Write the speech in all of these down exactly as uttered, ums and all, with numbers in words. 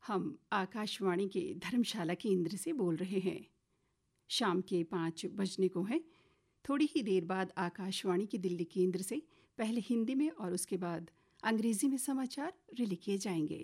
हम आकाशवाणी के धर्मशाला केंद्र से बोल रहे हैं। शाम के पाँच बजने को है। थोड़ी ही देर बाद आकाशवाणी के दिल्ली केंद्र से पहले हिंदी में और उसके बाद अंग्रेजी में समाचार रिले किए जाएंगे।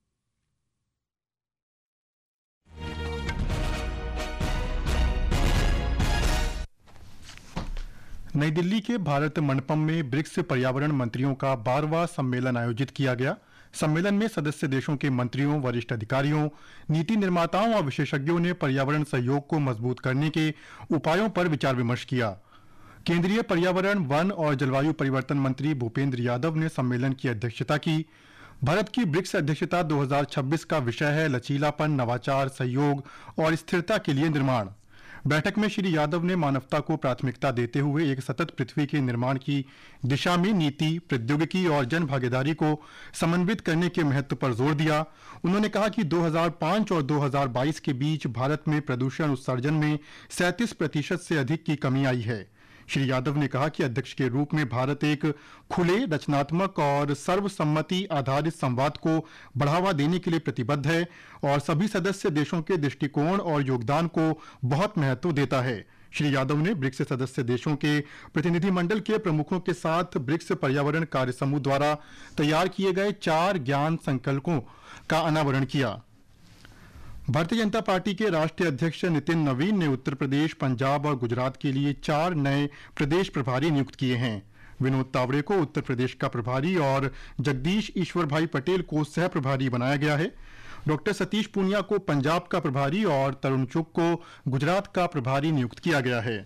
नई दिल्ली के भारत मंडपम में ब्रिक्स पर्यावरण मंत्रियों का बारहवां सम्मेलन आयोजित किया गया। सम्मेलन में सदस्य देशों के मंत्रियों, वरिष्ठ अधिकारियों, नीति निर्माताओं और विशेषज्ञों ने पर्यावरण सहयोग को मजबूत करने के उपायों पर विचार विमर्श किया। केंद्रीय पर्यावरण, वन और जलवायु परिवर्तन मंत्री भूपेंद्र यादव ने सम्मेलन की अध्यक्षता की। भारत की ब्रिक्स अध्यक्षता दो हज़ार छब्बीस का विषय है लचीलापन, नवाचार, सहयोग और स्थिरता के लिए निर्माण। बैठक में श्री यादव ने मानवता को प्राथमिकता देते हुए एक सतत पृथ्वी के निर्माण की दिशा में नीति, प्रौद्योगिकी और जन भागीदारी को समन्वित करने के महत्व पर जोर दिया। उन्होंने कहा कि दो हज़ार पाँच और दो हज़ार बाईस के बीच भारत में प्रदूषण उत्सर्जन में सैंतीस प्रतिशत से अधिक की कमी आई है। श्री यादव ने कहा कि अध्यक्ष के रूप में भारत एक खुले, रचनात्मक और सर्वसम्मति आधारित संवाद को बढ़ावा देने के लिए प्रतिबद्ध है और सभी सदस्य देशों के दृष्टिकोण और योगदान को बहुत महत्व देता है। श्री यादव ने ब्रिक्स सदस्य देशों के प्रतिनिधिमंडल के प्रमुखों के साथ ब्रिक्स पर्यावरण कार्य समूह द्वारा तैयार किए गए चार ज्ञान संकल्पों का अनावरण किया। भारतीय जनता पार्टी के राष्ट्रीय अध्यक्ष नितिन नवीन ने उत्तर प्रदेश, पंजाब और गुजरात के लिए चार नए प्रदेश प्रभारी नियुक्त किए हैं। विनोद तावड़े को उत्तर प्रदेश का प्रभारी और जगदीश ईश्वर भाई पटेल को सह प्रभारी बनाया गया है। डॉक्टर सतीश पूनिया को पंजाब का प्रभारी और तरुण चुग को गुजरात का प्रभारी नियुक्त किया गया है।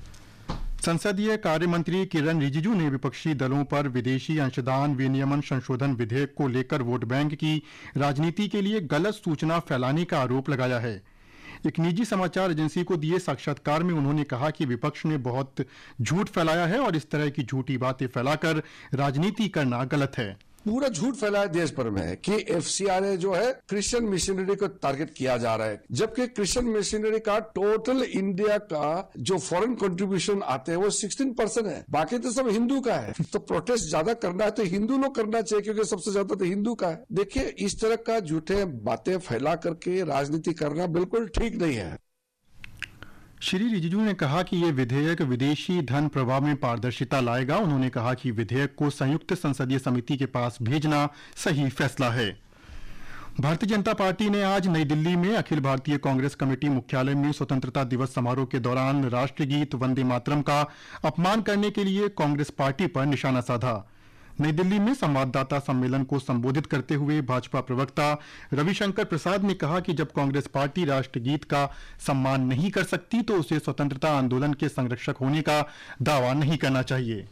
संसदीय कार्य मंत्री किरण रिजिजू ने विपक्षी दलों पर विदेशी अंशदान विनियमन संशोधन विधेयक को लेकर वोट बैंक की राजनीति के लिए गलत सूचना फैलाने का आरोप लगाया है। एक निजी समाचार एजेंसी को दिए साक्षात्कार में उन्होंने कहा कि विपक्ष ने बहुत झूठ फैलाया है और इस तरह की झूठी बातें फैलाकर राजनीति करना गलत है। पूरा झूठ फैलाया देश भर में है कि एफसीआरए जो है क्रिश्चियन मिशनरी को टारगेट किया जा रहा है, जबकि क्रिश्चियन मिशनरी का टोटल इंडिया का जो फॉरेन कंट्रीब्यूशन आते हैं वो सोलह परसेंट है, बाकी तो सब हिंदू का है। तो प्रोटेस्ट ज्यादा करना है तो हिंदू लोग करना चाहिए क्योंकि सबसे ज्यादा तो हिंदू का है। देखिए, इस तरह का झूठे बातें फैला करके राजनीति करना बिल्कुल ठीक नहीं है। श्री रिजिजू ने कहा कि ये विधेयक विदेशी धन प्रवाह में पारदर्शिता लाएगा। उन्होंने कहा कि विधेयक को संयुक्त संसदीय समिति के पास भेजना सही फैसला है। भारतीय जनता पार्टी ने आज नई दिल्ली में अखिल भारतीय कांग्रेस कमेटी मुख्यालय में स्वतंत्रता दिवस समारोह के दौरान राष्ट्रगीत वंदे मातरम का अपमान करने के लिए कांग्रेस पार्टी पर निशाना साधा। नई दिल्ली में संवाददाता सम्मेलन को संबोधित करते हुए भाजपा प्रवक्ता रविशंकर प्रसाद ने कहा कि जब कांग्रेस पार्टी राष्ट्रगीत का सम्मान नहीं कर सकती तो उसे स्वतंत्रता आंदोलन के संरक्षक होने का दावा नहीं करना चाहिए।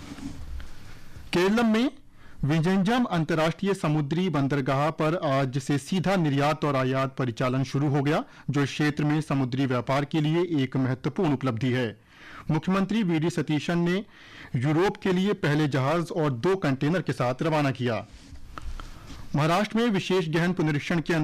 केरल में विंझनम अंतर्राष्ट्रीय समुद्री बंदरगाह पर आज से सीधा निर्यात और आयात परिचालन शुरू हो गया, जो क्षेत्र में समुद्री व्यापार के लिए एक महत्वपूर्ण उपलब्धि है। मुख्यमंत्री वी डी सतीशन ने यूरोप के लिए पहले जहाज और दो कंटेनर के साथ रवाना किया। महाराष्ट्र में विशेष गहन पुनरीक्षण के